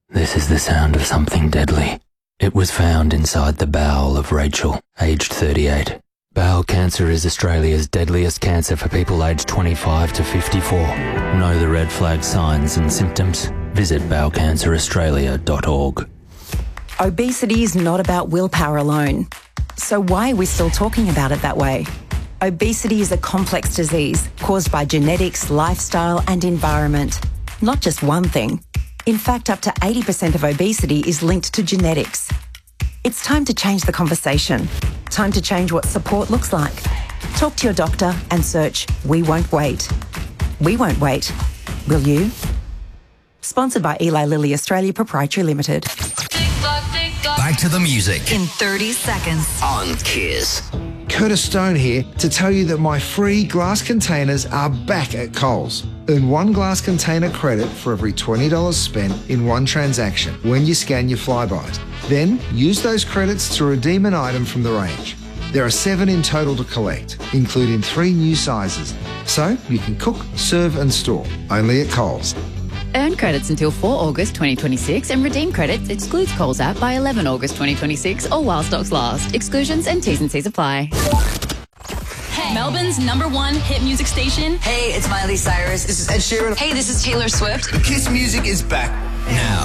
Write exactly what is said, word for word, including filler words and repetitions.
This is the sound of something deadly. It was found inside the bowel of Rachel, aged thirty-eight. Bowel cancer is Australia's deadliest cancer for people aged twenty-five to fifty-four. Know the red flag signs and symptoms? Visit bowel cancer australia dot org. Obesity is not about willpower alone. So why are we still talking about it that way? Obesity is a complex disease caused by genetics, lifestyle and environment. Not just one thing. In fact, up to eighty percent of obesity is linked to genetics. It's time to change the conversation. Time to change what support looks like. Talk to your doctor and search We Won't Wait. We won't wait. Will you? Sponsored by Eli Lilly Australia Proprietary Limited. Back to the music in thirty seconds on Kiss. Curtis Stone here to tell you that my free glass containers are back at Coles. Earn one glass container credit for every twenty dollars spent in one transaction when you scan your Flybys. Then use those credits to redeem an item from the range. There are seven in total to collect, including three new sizes. So you can cook, serve and store, only at Coles. Earn credits until the fourth of August twenty twenty-six and redeem credits excludes Coles app by the eleventh of August twenty twenty-six or while stocks last. Exclusions and T's and C's apply. Hey, Melbourne's number one hit music station. Hey, it's Miley Cyrus. This is Ed Sheeran. Hey, this is Taylor Swift. Kiss Music is back now.